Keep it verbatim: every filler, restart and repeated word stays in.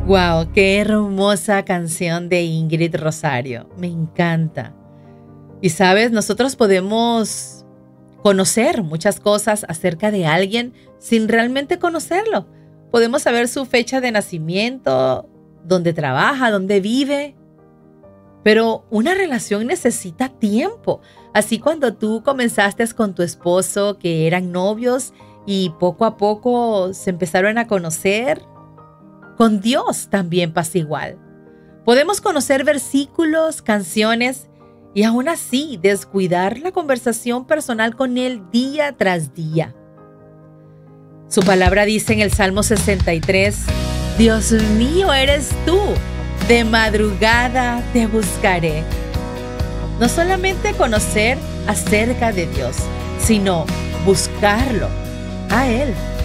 Wow, qué hermosa canción de Ingrid Rosario. Me encanta. Y sabes, nosotros podemos conocer muchas cosas acerca de alguien sin realmente conocerlo. Podemos saber su fecha de nacimiento, dónde trabaja, dónde vive. Pero una relación necesita tiempo. Así cuando tú comenzaste con tu esposo, que eran novios y poco a poco se empezaron a conocer, con Dios también pasa igual. Podemos conocer versículos, canciones y aún así descuidar la conversación personal con Él día tras día. Su palabra dice en el Salmo sesenta y tres, Dios mío eres tú, de madrugada te buscaré. No solamente conocer acerca de Dios, sino buscarlo a Él.